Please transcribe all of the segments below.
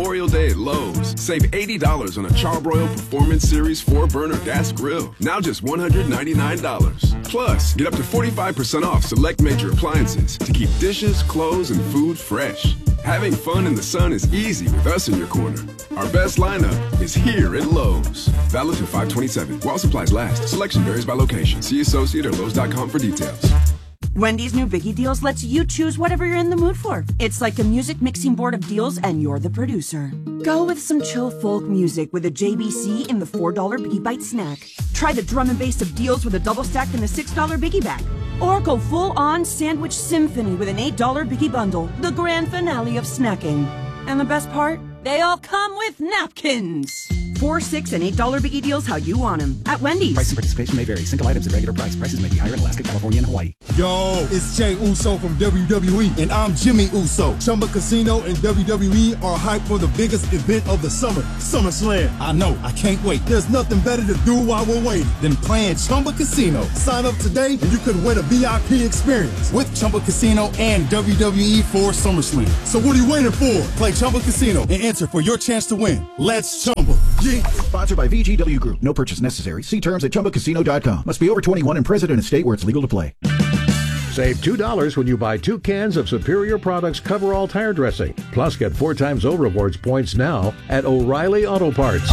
Memorial Day at Lowe's. Save $80 on a Charbroil Performance Series 4-burner gas grill. Now just $199. Plus, get up to 45% off select major appliances to keep dishes, clothes, and food fresh. Having fun in the sun is easy with us in your corner. Our best lineup is here at Lowe's. Valid through 5/27. While supplies last. Selection varies by location. See associate or Lowe's.com for details. Wendy's new Biggie Deals lets you choose whatever you're in the mood for. It's like a music mixing board of deals, and you're the producer. Go with some chill folk music with a JBC in the $4 Biggie Bite snack. Try the drum and bass of deals with a double stack in the $6 Biggie Bag. Or go full-on sandwich symphony with an $8 Biggie Bundle, the grand finale of snacking. And the best part? They all come with napkins. $4, $6, and $8 Biggie Deals how you want them at Wendy's. Price and participation may vary. Single items at regular price. Prices may be higher in Alaska, California, and Hawaii. Yo, it's Jay Uso from WWE, and I'm Jimmy Uso. Chumba Casino and WWE are hyped for the biggest event of the summer, SummerSlam. I know, I can't wait. There's nothing better to do while we're waiting than playing Chumba Casino. Sign up today, and you could win a VIP experience with Chumba Casino and WWE for SummerSlam. So what are you waiting for? Play Chumba Casino and enter for your chance to win. Let's Chumba. Yeah. Sponsored by VGW Group. No purchase necessary. See terms at ChumbaCasino.com. Must be over 21 and present in a state where it's legal to play. Save $2 when you buy 2 cans of Superior Products Coverall tire dressing. Plus, get 4 times O Rewards points now at O'Reilly Auto Parts.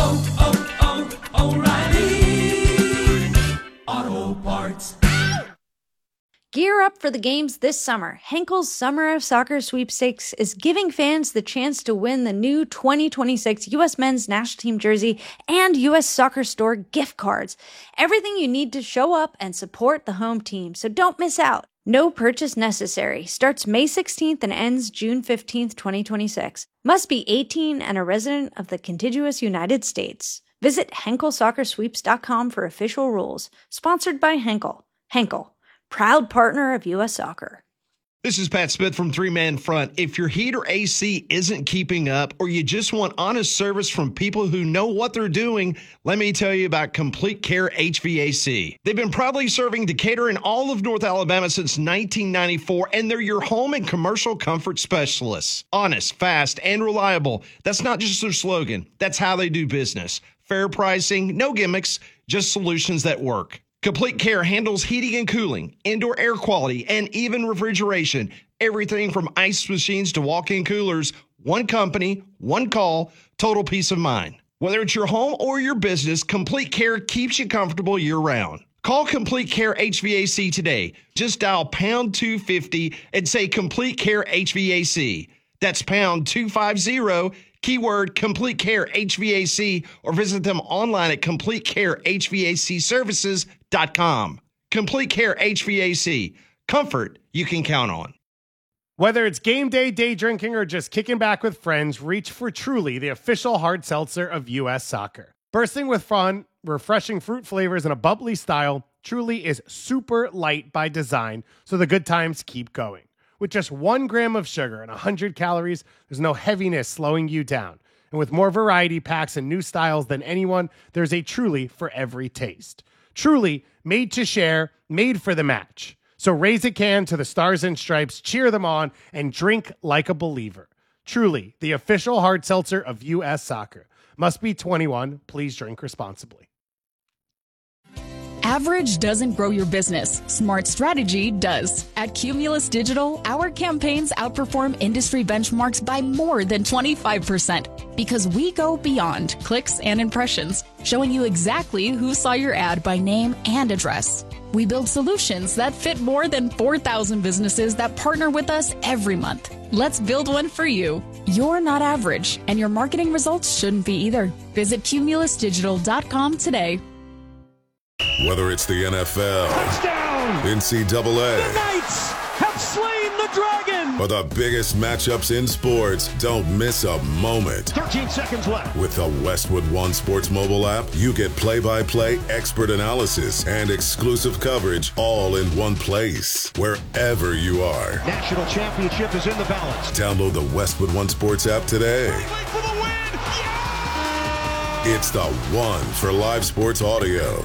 O'Reilly Auto Parts. Gear up for the games this summer. Henkel's Summer of Soccer Sweepstakes is giving fans the chance to win the new 2026 U.S. Men's National Team jersey and U.S. Soccer Store gift cards. Everything you need to show up and support the home team, so don't miss out. No purchase necessary. Starts May 16th and ends June 15th, 2026. Must be 18 and a resident of the contiguous United States. Visit HenkelSoccerSweeps.com for official rules. Sponsored by Henkel. Henkel, proud partner of U.S. Soccer. This is Pat Smith from Three Man Front. If your heat or AC isn't keeping up, or you just want honest service from people who know what they're doing, let me tell you about Complete Care HVAC. They've been proudly serving Decatur and all of North Alabama since 1994, and they're your home and commercial comfort specialists. Honest, fast, and reliable. That's not just their slogan. That's how they do business. Fair pricing, no gimmicks, just solutions that work. Complete Care handles heating and cooling, indoor air quality, and even refrigeration. Everything from ice machines to walk-in coolers. One company, one call, total peace of mind. Whether it's your home or your business, Complete Care keeps you comfortable year-round. Call Complete Care HVAC today. Just dial pound 250 and say Complete Care HVAC. That's pound 250, keyword Complete Care HVAC, or visit them online at CompleteCareHVACServices.com. Complete Care HVAC. Comfort you can count on. Whether it's game day, day drinking, or just kicking back with friends, reach for Truly, the official hard seltzer of U.S. Soccer. Bursting with fun, refreshing fruit flavors, and a bubbly style, Truly is super light by design, so the good times keep going. With just 1 gram of sugar and 100 calories, there's no heaviness slowing you down. And with more variety packs and new styles than anyone, there's a Truly for every taste. Truly, made to share, made for the match. So raise a can to the Stars and Stripes, cheer them on, and drink like a believer. Truly, the official hard seltzer of U.S. Soccer. Must be 21. Please drink responsibly. Average doesn't grow your business. Smart strategy does. At Cumulus Digital, our campaigns outperform industry benchmarks by more than 25% because we go beyond clicks and impressions, showing you exactly who saw your ad by name and address. We build solutions that fit more than 4,000 businesses that partner with us every month. Let's build one for you. You're not average, and your marketing results shouldn't be either. Visit cumulusdigital.com today. Whether it's the NFL, touchdown, NCAA, the Knights have slain the dragon, or the biggest matchups in sports, don't miss a moment. 13 seconds left. With the Westwood One Sports mobile app, you get play-by-play expert analysis and exclusive coverage all in one place, wherever you are. National championship is in the balance. Download the Westwood One Sports app today. For the win. Yeah! It's the one for live sports audio.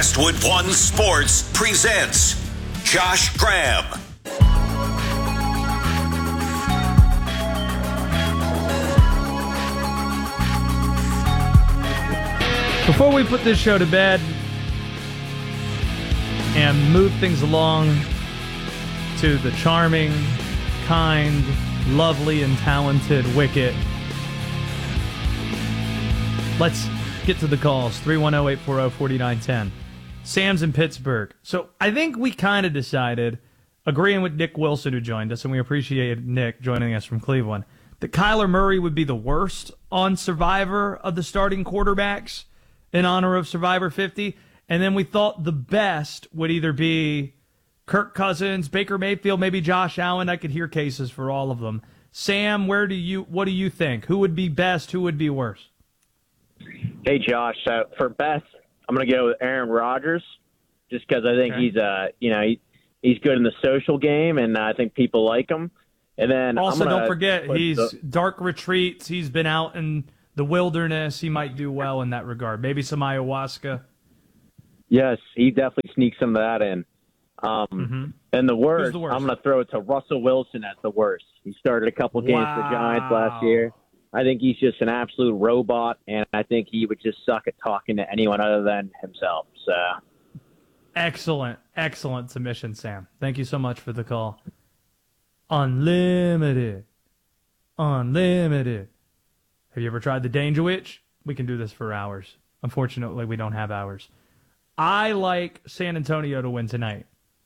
Westwood One Sports presents Josh Graham. Before we put this show to bed and move things along to the charming, kind, lovely, and talented Wicket, let's get to the calls. 310-840-4910. Sam's in Pittsburgh. So I think we kind of decided, agreeing with Nick Wilson, who joined us, and we appreciate Nick joining us from Cleveland, that Kyler Murray would be the worst on Survivor of the starting quarterbacks in honor of Survivor 50. And then we thought the best would either be Kirk Cousins, Baker Mayfield, maybe Josh Allen. I could hear cases for all of them. Sam, what do you think? Who would be best? Who would be worse? Hey, Josh. For best, I'm going to go with Aaron Rodgers, just because I think he's good in the social game, and I think people like him. And then also, don't forget, he's dark retreats. He's been out in the wilderness. He might do well in that regard. Maybe some ayahuasca. Yes, he definitely sneaks some of that in. And the worst, I'm going to throw it to Russell Wilson as the worst. He started a couple games for the Giants last year. I think he's just an absolute robot, and I think he would just suck at talking to anyone other than himself. So, excellent submission, Sam. Thank you so much for the call. Unlimited. Have you ever tried the Danger Witch? We can do this for hours. Unfortunately, we don't have hours. I like San Antonio to win tonight.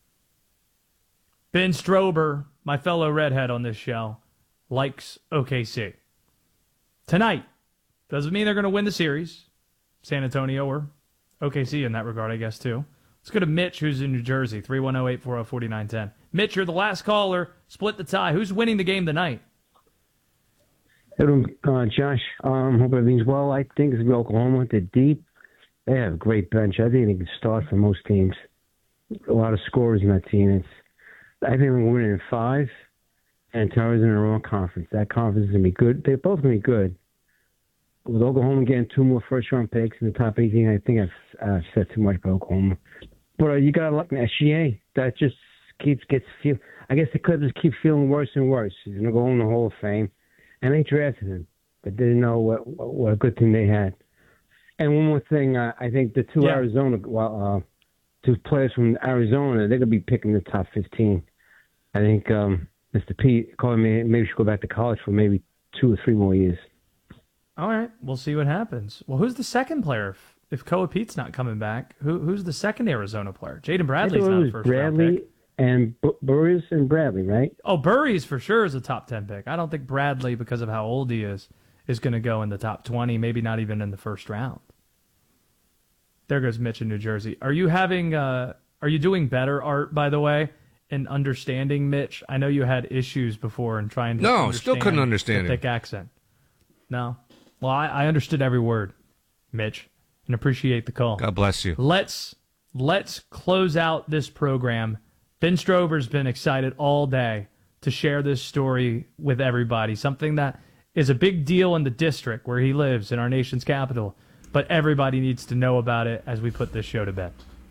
Ben Strober, my fellow redhead on this show, likes OKC. Tonight. Doesn't mean they're going to win the series. San Antonio or OKC in that regard, I guess, too. Let's go to Mitch, who's in New Jersey, 310-840-4910. Mitch, you're the last caller. Split the tie. Who's winning the game tonight? Hello, Josh. Hope everything's well. I think it's Oklahoma. They're deep. They have a great bench. I think they can start for most teams. A lot of scorers in that team. I think we're winning in 5. And Tara's in the wrong conference. That conference is going to be good. They're both going to be good. With Oklahoma getting 2 more first-round picks in the top 18, I think I've said too much about Oklahoma. But you got to like SGA. That just I guess the Clippers keep feeling worse and worse. He's going to go in the Hall of Fame. And they drafted him, but didn't know what a good team they had. And one more thing, I think the two players from Arizona, they're going to be picking the top 15. I think Mr. Pete called me. Maybe should go back to college for maybe 2 or 3 more years. All right, we'll see what happens. Well, who's the second player? If Koa Pete's not coming back, who's the second Arizona player? Jaden Bradley's not a first-round pick. And Burris and Bradley, right? Oh, Burris for sure is a top 10 pick. I don't think Bradley, because of how old he is going to go in the top 20, maybe not even in the first round. There goes Mitch in New Jersey. Are you doing better, Art, by the way, in understanding Mitch? I know you had issues before in trying to understand still couldn't understand the thick accent. No? Well, I understood every word, Mitch, and appreciate the call. God bless you. Let's close out this program. Ben Strober's been excited all day to share this story with everybody, something that is a big deal in the district where he lives, in our nation's capital, but everybody needs to know about it as we put this show to bed.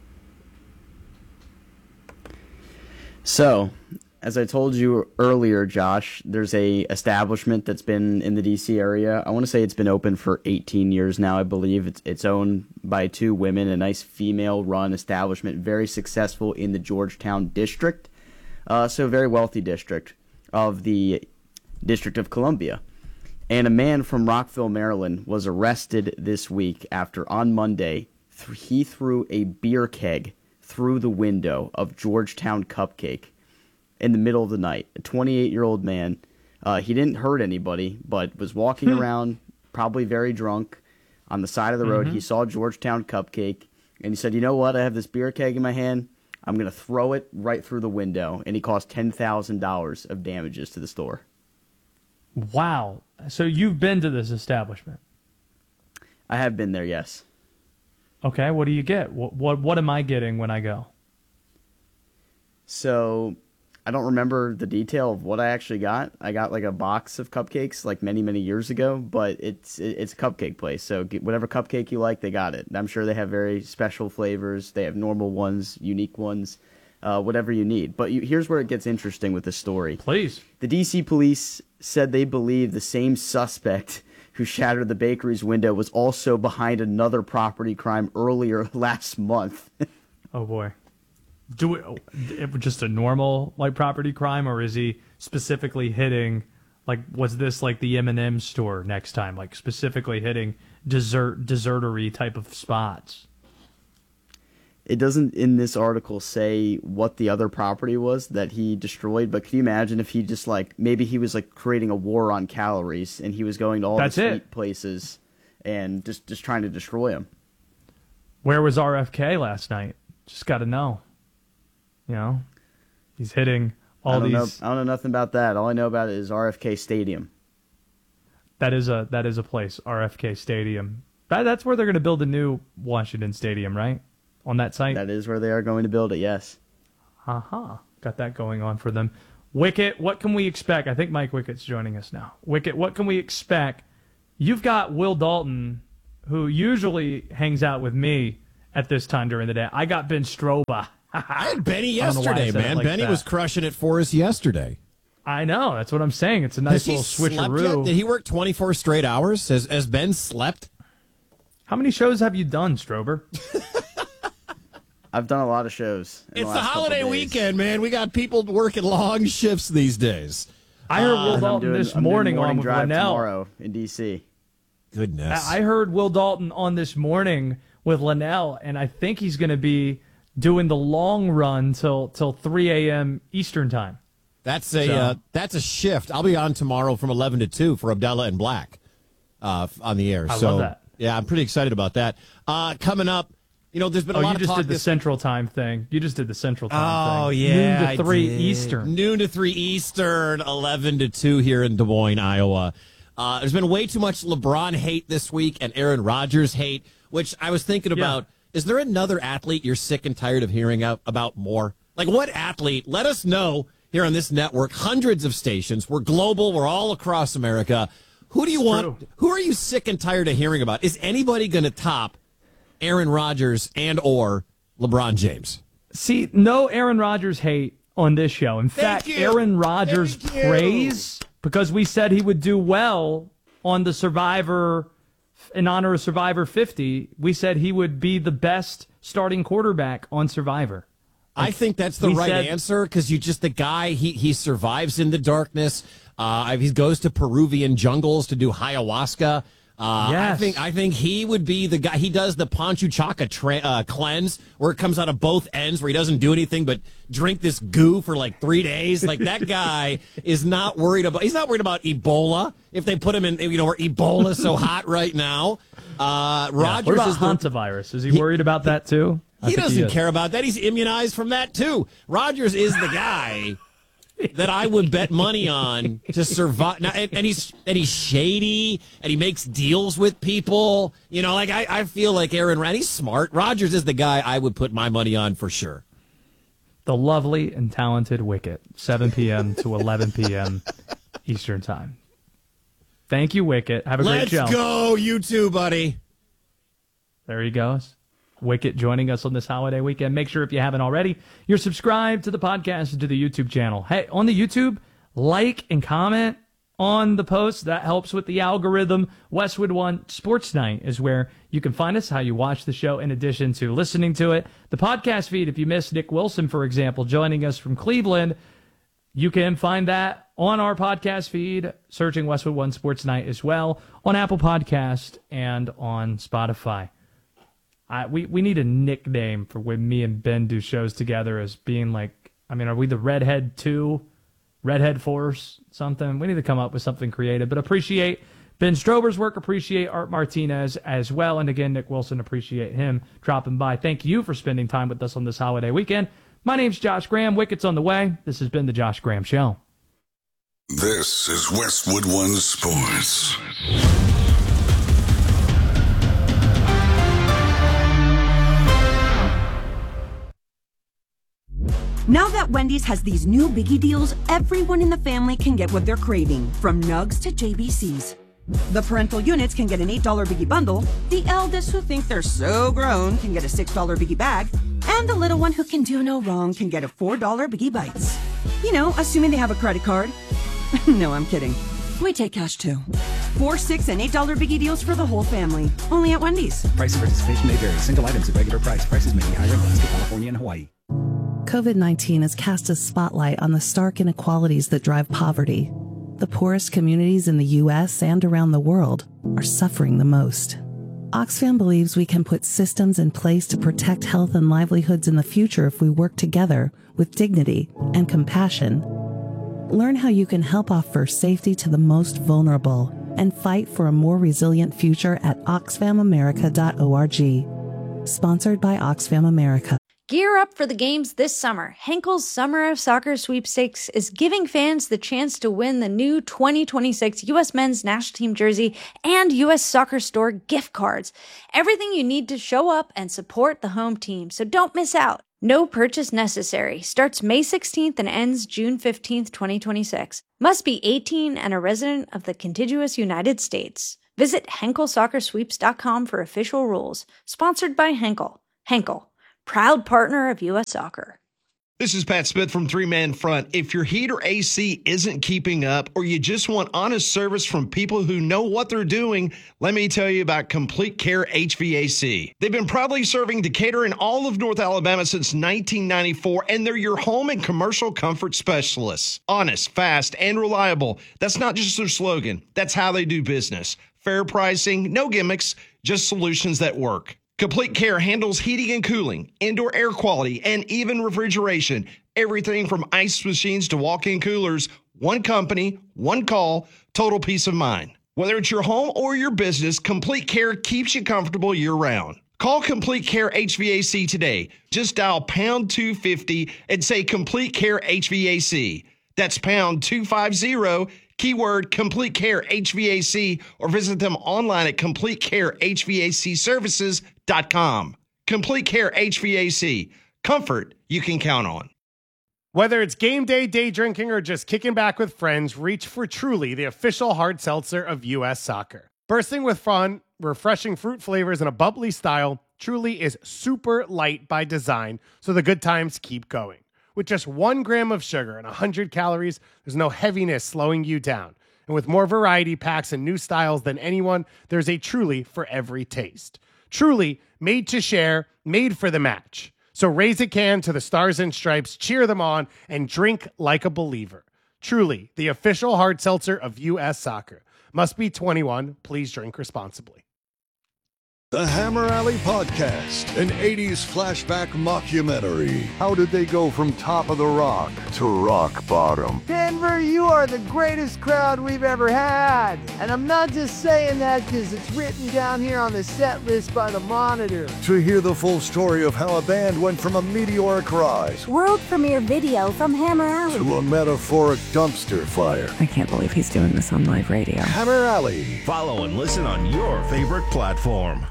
So, as I told you earlier, Josh, there's a establishment that's been in the D.C. area. I want to say it's been open for 18 years now, I believe. It's owned by 2 women, a nice female-run establishment, very successful in the Georgetown district, so a very wealthy district of the District of Columbia. And a man from Rockville, Maryland, was arrested this week after, on Monday, he threw a beer keg through the window of Georgetown Cupcake in the middle of the night. A 28-year-old man. He didn't hurt anybody, but was walking around, probably very drunk, on the side of the road. He saw Georgetown Cupcake, and he said, you know what? I have this beer keg in my hand. I'm going to throw it right through the window. And he caused $10,000 of damages to the store. Wow. So you've been to this establishment? I have been there, yes. Okay, what do you get? What am I getting when I go? So I don't remember the detail of what I actually got. I got like a box of cupcakes like many, many years ago, but it's a cupcake place. So get whatever cupcake you like, they got it. And I'm sure they have very special flavors. They have normal ones, unique ones, whatever you need. But here's where it gets interesting with this story. Please. The DC police said they believe the same suspect who shattered the bakery's window was also behind another property crime earlier last month. Oh, boy. Just a normal like property crime, or is he specifically hitting, like, was this like the M&M store next time, like specifically hitting desertery type of spots? It doesn't in this article say what the other property was that he destroyed, but can you imagine if he just like, maybe he was like creating a war on calories and he was going to all the sweet places and just trying to destroy them. Where was RFK last night? Just got to know. You know, he's hitting all these. I don't know nothing about that. All I know about it is RFK Stadium. That is a place, RFK Stadium. That's where they're going to build a new Washington Stadium, right? On that site. That is where they are going to build it. Yes. Got that going on for them. Wicket, what can we expect? I think Mike Wickett's joining us now. Wicket, what can we expect? You've got Will Dalton, who usually hangs out with me at this time during the day. I got Ben Stroba. I had Benny yesterday, man. Like Benny was crushing it for us yesterday. I know. That's what I'm saying. It's a nice little switcheroo. Did he work 24 straight hours? Has Ben slept? How many shows have you done, Strober? I've done a lot of shows. It's the holiday weekend, man. We got people working long shifts these days. I heard Will Dalton this morning on with Linnell. Tomorrow in D.C. Goodness. I heard Will Dalton on this morning with Linnell, and I think he's going to be doing the long run till 3 a.m. Eastern time. That's a shift. I'll be on tomorrow from 11 to 2 for Abdallah and Black on the air. I love that. Yeah, I'm pretty excited about that. Coming up, there's been a lot of talk. You just did the Central Time thing. You just did the Central Time thing. Oh, yeah. Noon to 3 Eastern. Noon to 3 Eastern, 11 to 2 here in Des Moines, Iowa. There's been way too much LeBron hate this week and Aaron Rodgers hate, which I was thinking about. Is there another athlete you're sick and tired of hearing about more? Like, what athlete? Let us know here on this network. Hundreds of stations. We're global. We're all across America. Who do you want? True. Who are you sick and tired of hearing about? Is anybody going to top Aaron Rodgers and or LeBron James? See, no Aaron Rodgers hate on this show. In fact, Aaron Rodgers praise, because we said he would do well on the Survivor, in honor of Survivor 50, we said he would be the best starting quarterback on Survivor. I think that's the right answer, because the guy, he survives in the darkness. He goes to Peruvian jungles to do ayahuasca. Yes. I think he would be the guy. He does the Panchuchaca cleanse, where it comes out of both ends, where he doesn't do anything but drink this goo for like 3 days. Like, that guy is not worried about. He's not worried about Ebola if they put him in. Where Ebola's so hot right now. Rodgers what about hantavirus? Is he worried about that too? He doesn't care about that. He's immunized from that too. Rodgers is the guy that I would bet money on to survive. Now, and he's shady, and he makes deals with people. I feel like he's smart. Rodgers is the guy I would put my money on for sure. The lovely and talented Wicket, 7 p.m. to 11 p.m. Eastern time. Thank you, Wicket. Have a great show. Let's go, you too, buddy. There he goes. Wicket joining us on this holiday weekend. Make sure, if you haven't already, you're subscribed to the podcast and to the YouTube channel. Hey, on the YouTube, like and comment on the post. That helps with the algorithm. Westwood One Sports Night is where you can find us, how you watch the show, in addition to listening to it. The podcast feed, if you missed Nick Wilson, for example, joining us from Cleveland, you can find that on our podcast feed, searching Westwood One Sports Night as well, on Apple Podcast and on Spotify. We need a nickname for when me and Ben do shows together, as being like, are we the Redhead 2? Redhead Force? Something? We need to come up with something creative. But appreciate Ben Strober's work, appreciate Art Martinez as well. And again, Nick Wilson, appreciate him dropping by. Thank you for spending time with us on this holiday weekend. My name's Josh Graham. Wicket's on the way. This has been the Josh Graham Show. This is Westwood One Sports. Now that Wendy's has these new biggie deals, everyone in the family can get what they're craving, from nugs to JBCs. The parental units can get an $8 biggie bundle, the eldest who think they're so grown can get a $6 biggie bag, and the little one who can do no wrong can get a $4 biggie bites. You know, assuming they have a credit card. No, I'm kidding. We take cash too. 4, 6, and $8 biggie deals for the whole family. Only at Wendy's. Price and participation may vary. Single items at regular price. Prices may be higher in Alaska, California, and Hawaii. COVID-19 has cast a spotlight on the stark inequalities that drive poverty. The poorest communities in the U.S. and around the world are suffering the most. Oxfam believes we can put systems in place to protect health and livelihoods in the future if we work together with dignity and compassion. Learn how you can help offer safety to the most vulnerable and fight for a more resilient future at oxfamamerica.org. Sponsored by Oxfam America. Gear up for the games this summer. Henkel's Summer of Soccer Sweepstakes is giving fans the chance to win the new 2026 U.S. Men's National Team jersey and U.S. Soccer Store gift cards. Everything you need to show up and support the home team, so don't miss out. No purchase necessary. Starts May 16th and ends June 15th, 2026. Must be 18 and a resident of the contiguous United States. Visit HenkelSoccerSweeps.com for official rules. Sponsored by Henkel. Henkel, proud partner of U.S. Soccer. This is Pat Smith from Three Man Front. If your heat or AC isn't keeping up, or you just want honest service from people who know what they're doing, let me tell you about Complete Care HVAC. They've been proudly serving Decatur and all of North Alabama since 1994, and they're your home and commercial comfort specialists. Honest, fast, and reliable. That's not just their slogan. That's how they do business. Fair pricing, no gimmicks, just solutions that work. Complete Care handles heating and cooling, indoor air quality, and even refrigeration. Everything from ice machines to walk-in coolers. One company, one call, total peace of mind. Whether it's your home or your business, Complete Care keeps you comfortable year-round. Call Complete Care HVAC today. Just dial pound 250 and say Complete Care HVAC. That's pound 250, keyword Complete Care HVAC, or visit them online at CompleteCareHVACServices.com. Complete Care HVAC. Comfort you can count on. Whether it's game day, day drinking, or just kicking back with friends, reach for Truly, the official hard seltzer of U.S. Soccer. Bursting with fun, refreshing fruit flavors, and a bubbly style, Truly is super light by design, so the good times keep going. With just 1 gram of sugar and 100 calories, there's no heaviness slowing you down. And with more variety packs and new styles than anyone, there's a Truly for every taste. Truly, made to share, made for the match. So raise a can to the Stars and Stripes, cheer them on, and drink like a believer. Truly, the official hard seltzer of U.S. Soccer. Must be 21. Please drink responsibly. The Hammer Alley Podcast, an 80s flashback mockumentary. How did they go from top of the rock to rock bottom? Denver, you are the greatest crowd we've ever had. And I'm not just saying that because it's written down here on the set list by the Monitor. To hear the full story of how a band went from a meteoric rise, world premiere video from Hammer Alley, to a metaphoric dumpster fire. I can't believe he's doing this on live radio. Hammer Alley. Follow and listen on your favorite platform.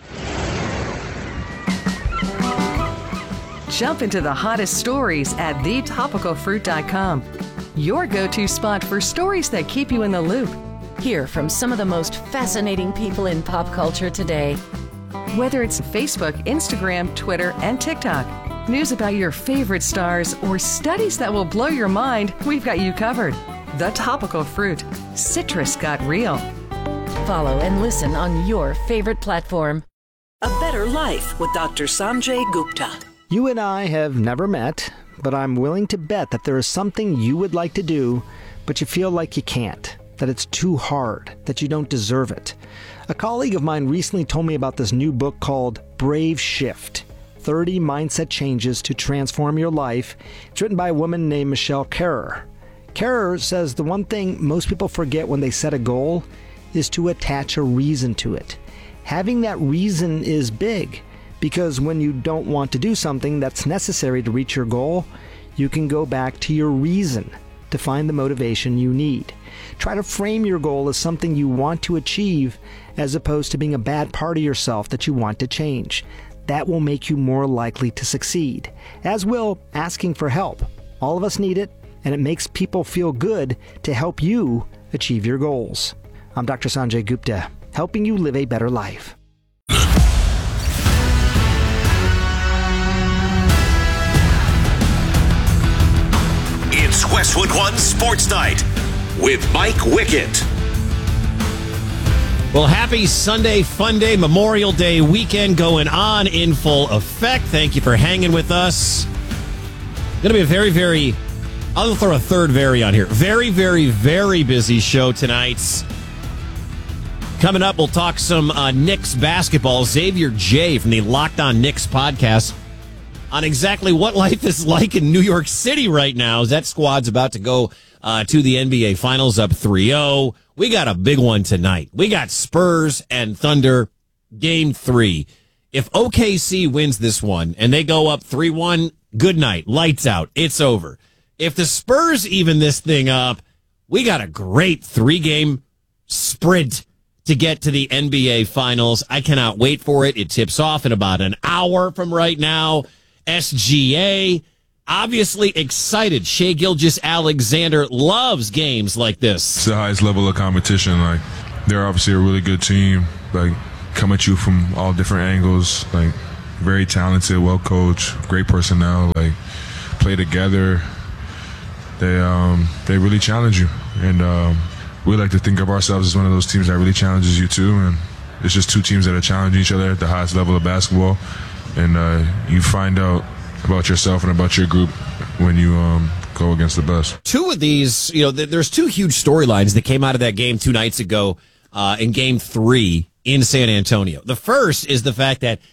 Jump into the hottest stories at thetopicalfruit.com. Your go-to spot for stories that keep you in the loop. Hear from some of the most fascinating people in pop culture today. Whether it's Facebook, Instagram, Twitter, and TikTok, news about your favorite stars, or studies that will blow your mind, we've got you covered. The Topical Fruit. Citrus got real. Follow and listen on your favorite platform. A Better Life with Dr. Sanjay Gupta. You and I have never met, but I'm willing to bet that there is something you would like to do, but you feel like you can't, that it's too hard, that you don't deserve it. A colleague of mine recently told me about this new book called Brave Shift, 30 Mindset Changes to Transform Your Life. It's written by a woman named Michelle Kerrer. Kerrer says the one thing most people forget when they set a goal is to attach a reason to it. Having that reason is big, because when you don't want to do something that's necessary to reach your goal, you can go back to your reason to find the motivation you need. Try to frame your goal as something you want to achieve as opposed to being a bad part of yourself that you want to change. That will make you more likely to succeed, as will asking for help. All of us need it, and it makes people feel good to help you achieve your goals. I'm Dr. Sanjay Gupta, helping you live a better life. It's Westwood One Sports Night with Mike Wickett. Well, happy Sunday, Fun Day, Memorial Day weekend going on in full effect. Thank you for hanging with us. Going to be a very, very, I'll throw a third very on here. Very, very, very busy show tonight. Coming up, we'll talk some Knicks basketball. Xavier J from the Locked On Knicks podcast on exactly what life is like in New York City right now as that squad's about to go to the NBA Finals up 3-0. We got a big one tonight. We got Spurs and Thunder, Game 3. If OKC wins this one and they go up 3-1, good night, lights out, it's over. If the Spurs even this thing up, we got a great 3-game sprint to get to the NBA Finals. I cannot wait for it. It tips off in about an hour from right now. SGA, obviously excited. Shai Gilgeous-Alexander loves games like this. It's the highest level of competition. Like, they're obviously a really good team. Like, come at you from all different angles. Like, very talented, well coached, great personnel. Like, play together. They really challenge you, and we like to think of ourselves as one of those teams that really challenges you too. And it's just two teams that are challenging each other at the highest level of basketball. And you find out about yourself and about your group when you go against the best. Two of these, there's two huge storylines that came out of that game 2 nights ago in Game 3 in San Antonio. The first is the fact that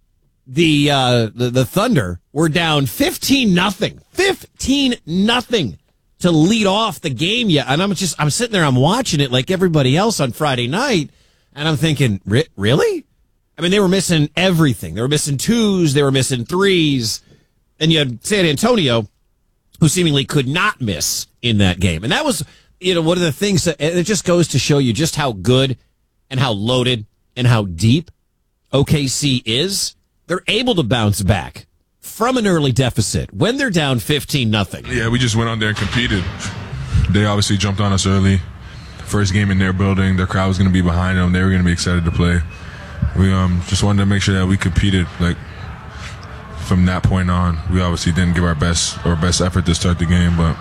the Thunder were down 15-0. 15-0 to lead off the game. Yeah, and I'm sitting there, I'm watching it like everybody else on Friday night, and I'm thinking, really? I mean, they were missing everything. They were missing 2s, they were missing 3s, and you had San Antonio, who seemingly could not miss in that game. And that was, one of the things that it just goes to show you just how good and how loaded and how deep OKC is. They're able to bounce back from an early deficit when they're down 15-0. Yeah, we just went out there and competed. They obviously jumped on us early. First game in their building, their crowd was going to be behind them. They were going to be excited to play. We just wanted to make sure that we competed. Like, from that point on, we obviously didn't give our best effort to start the game, but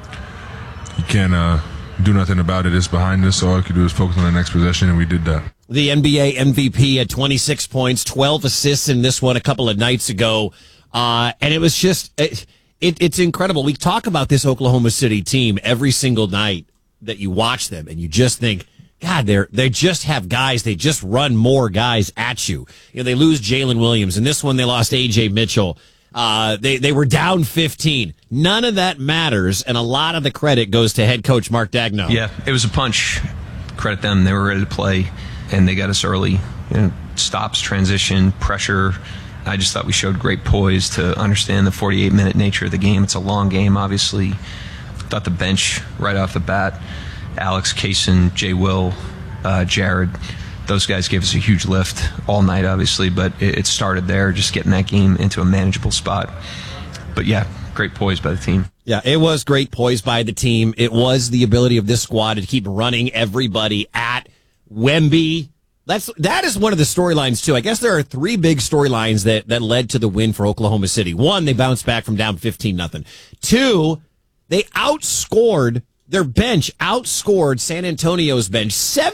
you can't do nothing about it. It's behind us, so all I could do is focus on the next possession, and we did that. The NBA MVP had 26 points, 12 assists in this one a couple of nights ago, and it was just it's incredible. We talk about this Oklahoma City team every single night that you watch them, and you just think, God, they just have guys. They just run more guys at you. They lose Jalen Williams. In this one, they lost A.J. Mitchell. They were down 15. None of that matters, and a lot of the credit goes to head coach Mark Daigneault. Yeah, it was a punch. Credit them. They were ready to play, and they got us early. Stops, transition, pressure. I just thought we showed great poise to understand the 48-minute nature of the game. It's a long game, obviously. Thought the bench right off the bat, Alex, Kaysen, Jay Will, Jared, those guys gave us a huge lift all night, obviously, but it started there, just getting that game into a manageable spot. But yeah, great poise by the team. Yeah, it was great poise by the team. It was the ability of this squad to keep running everybody at Wemby. That is one of the storylines, too. I guess there are 3 big storylines that led to the win for Oklahoma City. 1, they bounced back from down 15-0. 2, they their bench outscored San Antonio's bench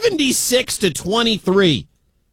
76-23.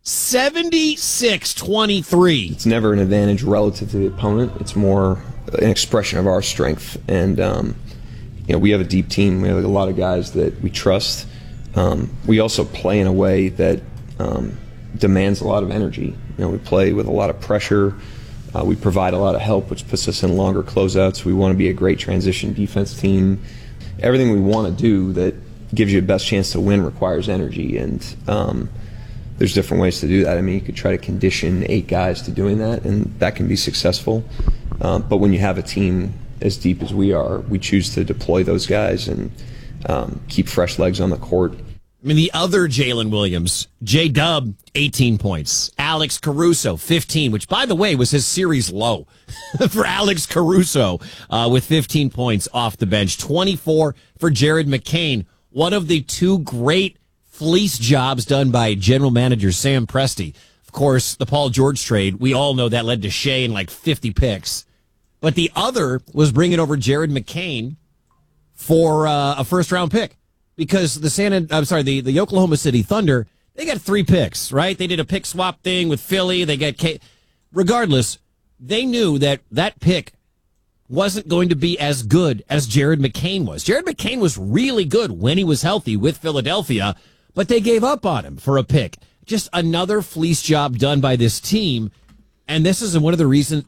76-23. It's never an advantage relative to the opponent. It's more an expression of our strength. And, we have a deep team. We have a lot of guys that we trust. We also play in a way that demands a lot of energy. We play with a lot of pressure. We provide a lot of help, which puts us in longer closeouts. We want to be a great transition defense team. Everything we want to do that gives you the best chance to win requires energy, and there's different ways to do that. I mean, you could try to condition 8 guys to doing that, and that can be successful. But when you have a team as deep as we are, we choose to deploy those guys and keep fresh legs on the court. I mean, the other Jalen Williams, J-Dub, 18 points. Alex Caruso, 15, which, by the way, was his series low for Alex Caruso with 15 points off the bench. 24 for Jared McCain, one of the two great fleece jobs done by general manager Sam Presti. Of course, the Paul George trade, we all know that led to Shea and like 50 picks. But the other was bringing over Jared McCain for a first-round pick. Because the Oklahoma City Thunder, they got 3 picks, right? They did a pick swap thing with Philly. They got regardless, they knew that pick wasn't going to be as good as Jared McCain was. Jared McCain was really good when he was healthy with Philadelphia, but they gave up on him for a pick. Just another fleece job done by this team. And this is one of the reasons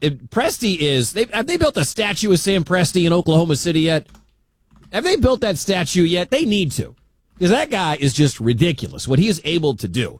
Presti have they built a statue of Sam Presti in Oklahoma City yet? Have they built that statue yet? They need to. Because that guy is just ridiculous, what he is able to do.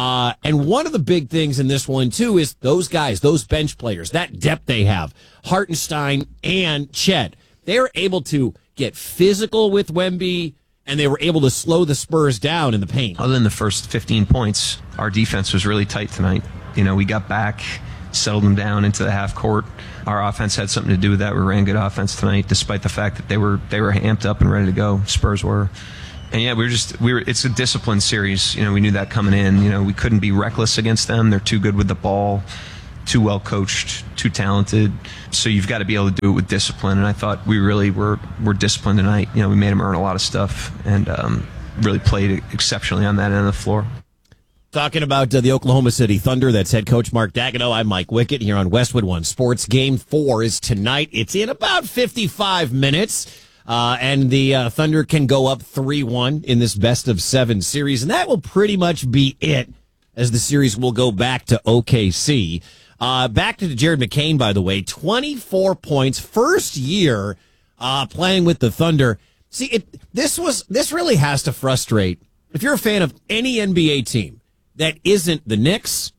And one of the big things in this one, too, is those guys, those bench players, that depth they have, Hartenstein and Chet, they are able to get physical with Wemby, and they were able to slow the Spurs down in the paint. Other than the first 15 points, our defense was really tight tonight. We got back, settled them down into the half court. Our offense had something to do with that. We ran good offense tonight, despite the fact that they were amped up and ready to go. Spurs were. And yeah, it's a disciplined series. We knew that coming in. We couldn't be reckless against them. They're too good with the ball, too well coached, too talented. So you've got to be able to do it with discipline. And I thought we really were disciplined tonight. We made them earn a lot of stuff and really played exceptionally on that end of the floor. Talking about the Oklahoma City Thunder, that's head coach Mark Daigneault. I'm Mike Wickett here on Westwood One Sports. Game 4 is tonight. It's in about 55 minutes. And the Thunder can go up 3-1 in this best-of-7 series. And that will pretty much be it, as the series will go back to OKC. Back to Jared McCain, by the way. 24 points, first year playing with the Thunder. See, this really has to frustrate. If you're a fan of any NBA team that isn't the Knicks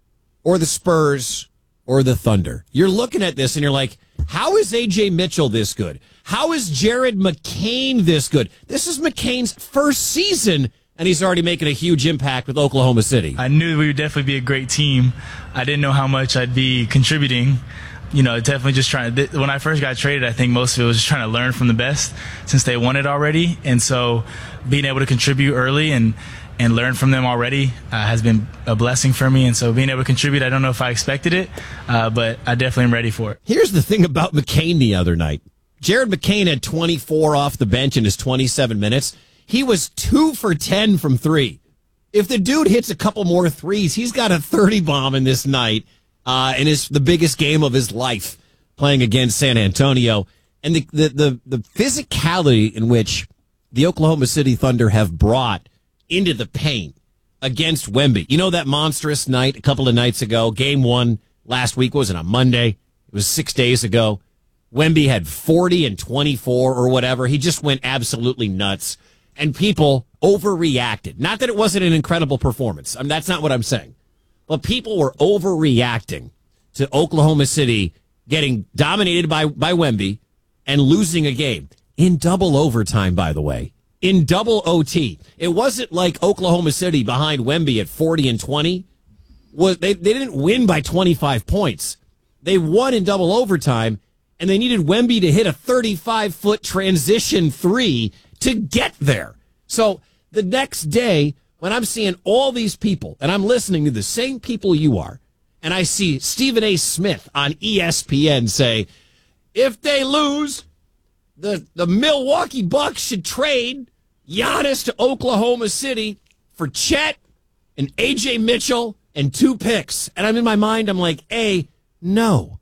or the Spurs or the Thunder, you're looking at this and you're like, how is A.J. Mitchell this good? How is Jared McCain this good? This is McCain's first season, and he's already making a huge impact with Oklahoma City. I knew we would definitely be a great team. I didn't know how much I'd be contributing. Definitely just trying to, when I first got traded, I think most of it was just trying to learn from the best since they won it already. And so being able to contribute early and learn from them already has been a blessing for me. And so being able to contribute, I don't know if I expected it, but I definitely am ready for it. Here's the thing about McCain the other night. Jared McCain had 24 off the bench in his 27 minutes. He was 2 for 10 from 3. If the dude hits a couple more threes, he's got a 30 bomb in this night, and it's the biggest game of his life playing against San Antonio. And the physicality in which the Oklahoma City Thunder have brought into the paint against Wemby. That monstrous night a couple of nights ago, game 1 last week, was it on Monday? It was 6 days ago. Wemby had 40 and 24 or whatever. He just went absolutely nuts. And people overreacted. Not that it wasn't an incredible performance. That's not what I'm saying. But people were overreacting to Oklahoma City getting dominated by Wemby and losing a game. In double overtime, by the way. In double OT. It wasn't like Oklahoma City behind Wemby at 40 and 20. They didn't win by 25 points. They won in double overtime. And they needed Wemby to hit a 35-foot transition 3 to get there. So the next day, when I'm seeing all these people, and I'm listening to the same people you are, and I see Stephen A. Smith on ESPN say, if they lose, the Milwaukee Bucks should trade Giannis to Oklahoma City for Chet and A.J. Mitchell and 2 picks. And I'm in my mind, I'm like, A, no.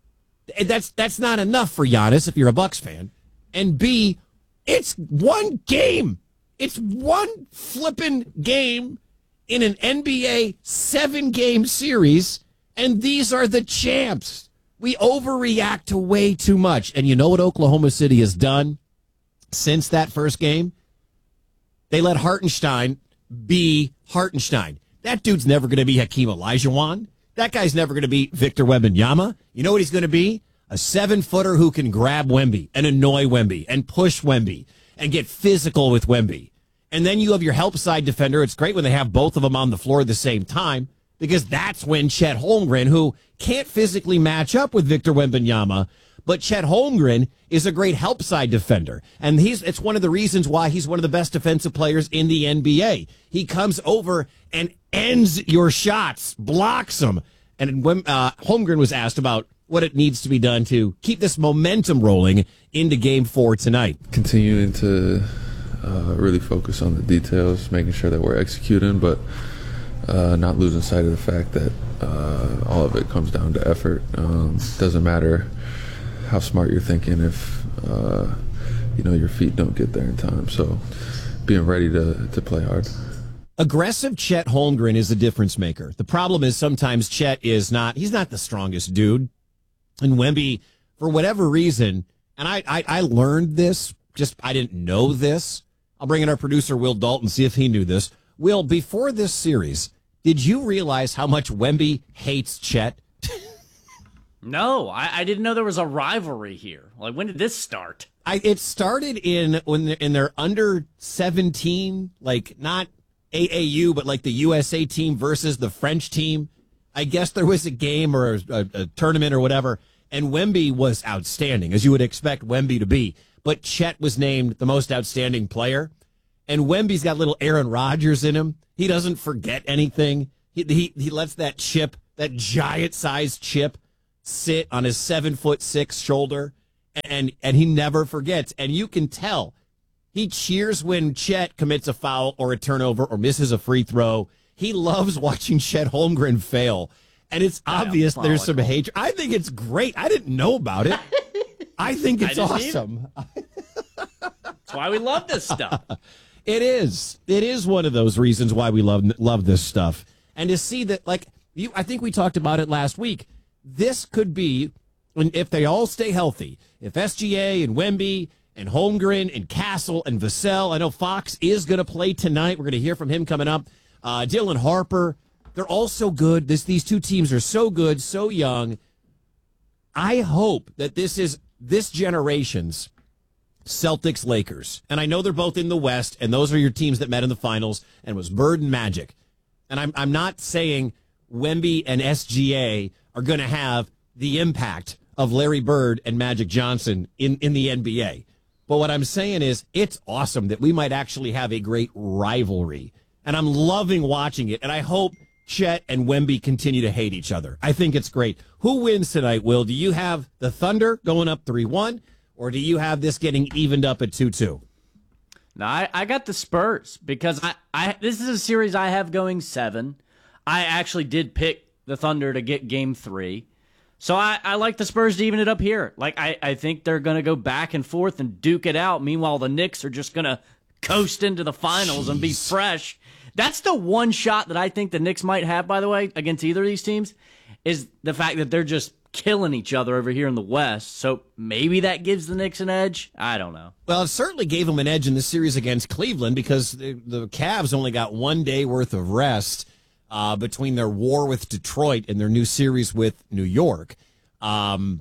That's not enough for Giannis if you're a Bucks fan. And B, it's one game. It's one flipping game in an NBA 7-game series, and these are the champs. We overreact to way too much. And you know what Oklahoma City has done since that first game? They let Hartenstein be Hartenstein. That dude's never going to be Hakeem Olajuwon. That guy's never going to be Victor Wembanyama. You know what he's going to be? A 7-footer who can grab Wemby and annoy Wemby and push Wemby and get physical with Wemby. And then you have your help side defender. It's great when they have both of them on the floor at the same time. because that's when Chet Holmgren, who can't physically match up with Victor Wembanyama, but Chet Holmgren is a great help side defender. And it's one of the reasons why he's one of the best defensive players in the NBA. He comes over and ends your shots, blocks them. And when Holmgren was asked about what it needs to be done to keep this momentum rolling into Game 4 tonight. Continuing to really focus on the details, making sure that we're executing, but not losing sight of the fact that all of it comes down to effort. Doesn't matter how smart you're thinking if your feet don't get there in time. So being ready to play hard. Aggressive Chet Holmgren is a difference maker. The problem is sometimes Chet he's not the strongest dude. And Wemby, for whatever reason, and I learned this, I didn't know this. I'll bring in our producer, Will Dalton, see if he knew this. Will, before this series, did you realize how much Wemby hates Chet? No, I didn't know there was a rivalry here. Like, when did this start? It started in their under 17, like not AAU, but like the USA team versus the French team. I guess there was a game or a tournament or whatever, and Wemby was outstanding, as you would expect Wemby to be. But Chet was named the most outstanding player, and Wemby's got little Aaron Rodgers in him. He doesn't forget anything. He lets that chip, that giant-sized chip, sit on his 7'6" shoulder, and he never forgets. And you can tell he cheers when Chet commits a foul or a turnover or misses a free throw. He loves watching Chet Holmgren fail, and it's obvious there's some hatred. I think it's great. I didn't know about it. I think it's awesome. That's why we love this stuff. It is. It is one of those reasons why we love this stuff. And to see that, I think we talked about it last week. This could be, if they all stay healthy, if SGA and Wemby and Holmgren and Castle and Vassell, I know Fox is going to play tonight. We're going to hear from him coming up. Dylan Harper, they're all so good. These two teams are so good, so young. I hope that this is this generation's Celtics-Lakers. And I know they're both in the West, and those are your teams that met in the finals, and it was Bird and Magic. And I'm not saying Wemby and SGA are going to have the impact of Larry Bird and Magic Johnson in the NBA. But what I'm saying is it's awesome that we might actually have a great rivalry. And I'm loving watching it. And I hope Chet and Wemby continue to hate each other. I think it's great. Who wins tonight, Will? Do you have the Thunder going up 3-1? Or do you have this getting evened up at 2-2? No, I got the Spurs because this is a series I have going 7. I actually did pick the Thunder to get Game 3. So I like the Spurs to even it up here. I think they're going to go back and forth and duke it out. Meanwhile, the Knicks are just going to coast into the finals and be fresh. That's the one shot that I think the Knicks might have, by the way, against either of these teams, is the fact that they're just killing each other over here in the West. So maybe that gives the Knicks an edge. I don't know. Well, it certainly gave them an edge in the series against Cleveland because the Cavs only got 1 day worth of rest between their war with Detroit and their new series with New York. The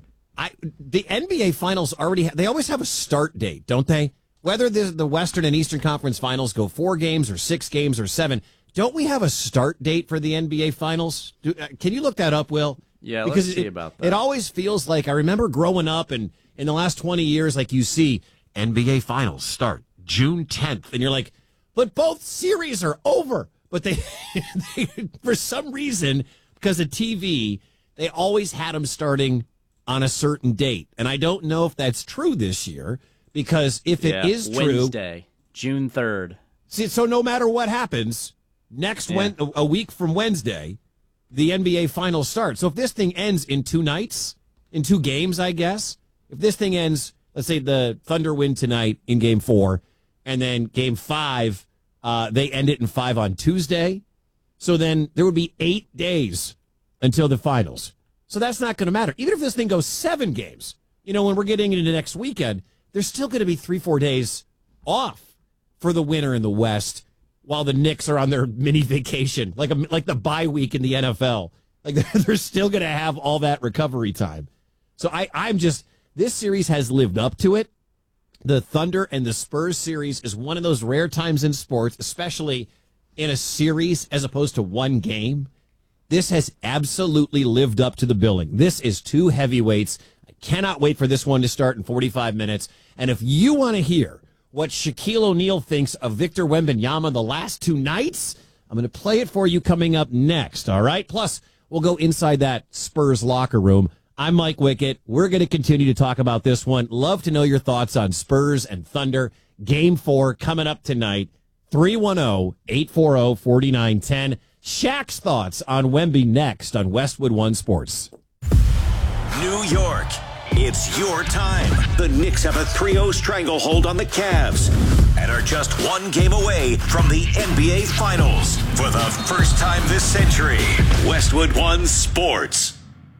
NBA Finals they always have a start date, don't they? Whether the Western and Eastern Conference Finals go 4 games or 6 games or 7, don't we have a start date for the NBA Finals? Can you look that up, Will? Yeah, because let's see about that. It always feels like, I remember growing up and in the last 20 years, like you see NBA Finals start June 10th, and you're like, but both series are over. But they for some reason, because of TV, they always had them starting on a certain date. And I don't know if that's true this year, because if it is true... Wednesday, June 3rd. See, so no matter what happens, a week from Wednesday, the NBA Finals start. So if this thing ends in 2 nights, in 2 games, I guess, if this thing ends, let's say the Thunder win tonight in Game 4, and then Game 5, they end it in 5 on Tuesday. So then there would be 8 days until the finals. So that's not going to matter. Even if this thing goes 7 games, when we're getting into next weekend, there's still going to be 3-4 days off for the winner in the West while the Knicks are on their mini vacation, like the bye week in the NFL. Like they're still going to have all that recovery time. So I'm just, this series has lived up to it. The Thunder and the Spurs series is one of those rare times in sports, especially in a series as opposed to one game, This has absolutely lived up to the billing. This is 2 heavyweights. I cannot wait for this one to start in 45 minutes. And if you want to hear what Shaquille O'Neal thinks of Victor Wembanyama the last 2 nights, I'm going to play it for you coming up next, all right? Plus, we'll go inside that Spurs locker room. I'm Mike Wickett. We're going to continue to talk about this one. Love to know your thoughts on Spurs and Thunder. Game 4 coming up tonight. 310-840-4910. Shaq's thoughts on Wemby next on Westwood One Sports. New York, it's your time. The Knicks have a 3-0 stranglehold on the Cavs and are just 1 game away from the NBA Finals. For the first time this century, Westwood One Sports.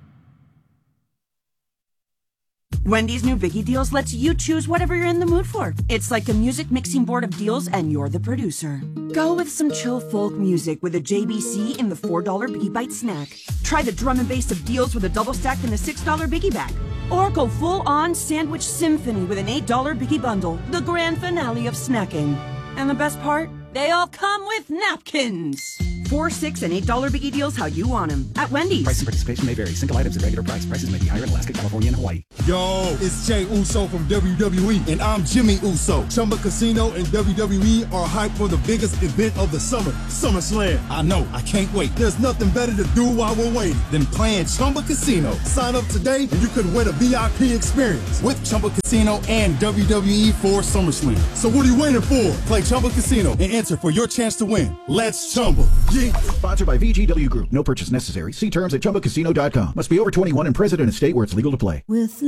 Wendy's new Biggie Deals lets you choose whatever you're in the mood for. It's like a music mixing board of deals, and you're the producer. Go with some chill folk music with a JBC in the $4 Biggie Bite snack. Try the drum and bass of deals with a double stack in the $6 Biggie Bag. Or go full-on sandwich symphony with an $8 Biggie Bundle, the grand finale of snacking. And the best part? They all come with napkins. $4, $6, and $8 Biggie Deals how you want them at Wendy's. Price and participation may vary. Single items at regular price. Prices may be higher in Alaska, California, and Hawaii. Yo, it's Jey Uso from WWE, and I'm Jimmy Uso. Chumba Casino and WWE are hyped for the biggest event of the summer, SummerSlam. I know, I can't wait. There's nothing better to do while we're waiting than playing Chumba Casino. Sign up today, and you could win a VIP experience with Chumba Casino and WWE for SummerSlam. So what are you waiting for? Play Chumba Casino and enter for your chance to win. Let's Chumba. Yeah. Sponsored by VGW Group. No purchase necessary. See terms at ChumbaCasino.com. Must be over 21 and present in a state where it's legal to play. With